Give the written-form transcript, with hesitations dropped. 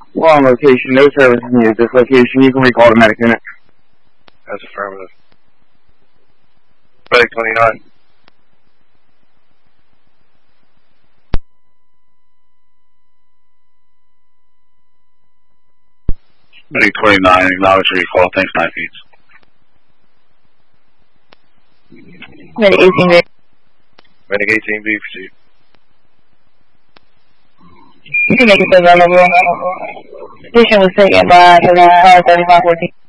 Wrong location. No service is needed at this location. You can recall the medic unit. That's affirmative. Medic 29. Medic 29, acknowledge recall. Thanks, 9 feet. Medic 18B. Medic 18B, proceed. You can make it available. Station was taken by 3514.